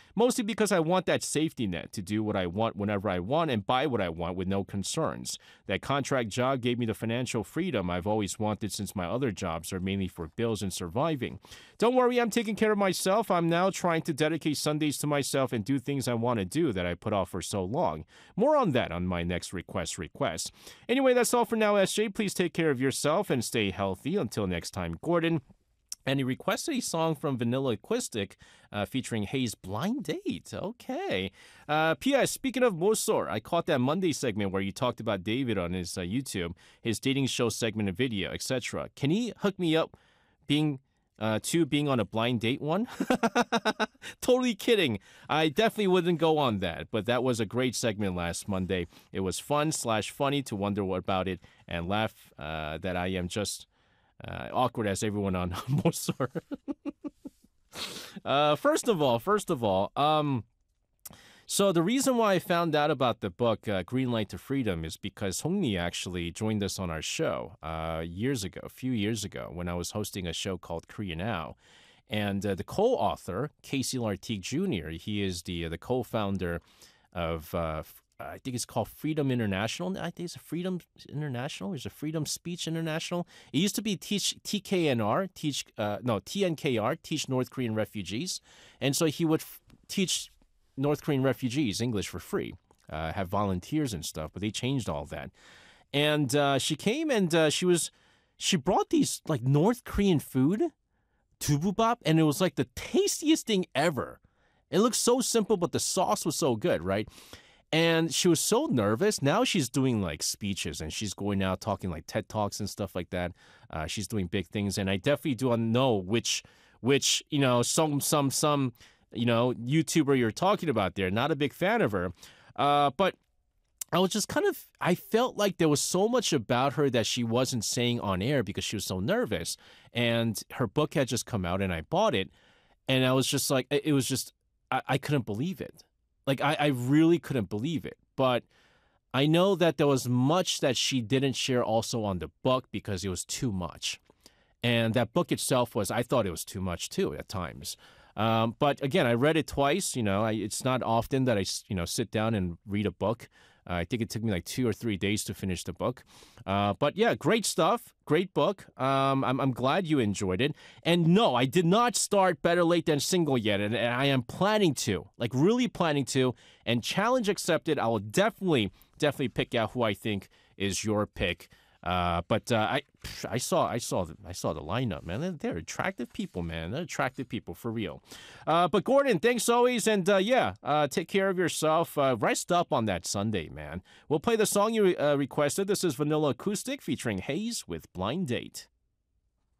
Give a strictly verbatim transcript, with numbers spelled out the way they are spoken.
Mostly because I want that safety net to do what I want whenever I want and buy what I want with no concerns. That contract job gave me the financial freedom I've always wanted since my other jobs are mainly for bills and surviving. Don't worry, I'm taking care of myself. I'm now trying to dedicate Sundays to myself and do things I want to do that I put off for so long. More on that on my next request request. Anyway, that's all for now, S J. Please take care of yourself and stay healthy. Until next time, Gordon. And he requested a song from Vanilla Acoustic uh, featuring Hayes' Blind Date. Okay. Uh, P S. Speaking of Mosor, I caught that Monday segment where you talked about David on his uh, YouTube, his dating show segment and video, et cetera. Can he hook me up being uh, to being on a blind date one? Totally kidding. I definitely wouldn't go on that, but that was a great segment last Monday. It was fun slash funny to wonder what about it and laugh uh, that I am just uh, awkward as everyone on Mosor. uh, first of all, first of all, um, so the reason why I found out about the book uh, Green Light to Freedom is because Hongni actually joined us on our show uh, years ago, a few years ago, when I was hosting a show called Korea Now. And uh, the co-author, Casey Lartigue Junior, he is the uh, the co-founder of, uh, I think it's called Freedom International. I think it's Freedom International. It's a Freedom Speech International. It used to be Teach T K N R, teach uh, no T N K R, Teach North Korean Refugees, and so he would f- teach North Korean refugees English for free, uh, have volunteers and stuff. But they changed all that, and uh, she came and uh, she was she brought these like North Korean food. Tububap, and it was like the tastiest thing ever. It looked so simple, but the sauce was so good, right? And she was so nervous. Now she's doing like speeches and she's going out talking like TED Talks and stuff like that. Uh, she's doing big things, and I definitely do know which, which you know, some some some you know YouTuber you're talking about there. Not a big fan of her, uh, but. I was just kind of, I felt like there was so much about her that she wasn't saying on air because she was so nervous. And her book had just come out and I bought it. And I was just like, it was just, I, I couldn't believe it. Like, I, I really couldn't believe it. But I know that there was much that she didn't share also on the book because it was too much. And that book itself was, I thought it was too much too at times. Um, but again, I read it twice. You know, I, it's not often that I, you know, sit down and read a book. Uh, I think it took me like two or three days to finish the book. Uh, but yeah, great stuff. Great book. Um, I'm, I'm glad you enjoyed it. And no, I did not start Better Late Than Single yet. And, and I am planning to, like really planning to. And challenge accepted. I will definitely, definitely pick out who I think is your pick. Uh, but uh, I, I saw, I saw, the, I saw the lineup, man. They're, they're attractive people, man. They're attractive people for real. Uh, but Gordon, thanks always, and uh, yeah, uh, take care of yourself. Uh, rest up on that Sunday, man. We'll play the song you uh, requested. This is Vanilla Acoustic featuring Hayes with Blind Date.